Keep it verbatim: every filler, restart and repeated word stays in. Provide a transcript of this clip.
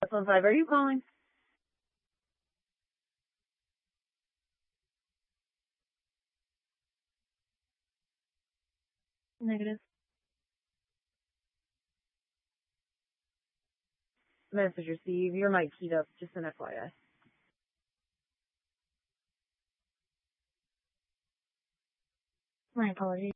Phone five, are you calling? Negative. Message received. Your mic keyed up, just an F Y I. My apologies.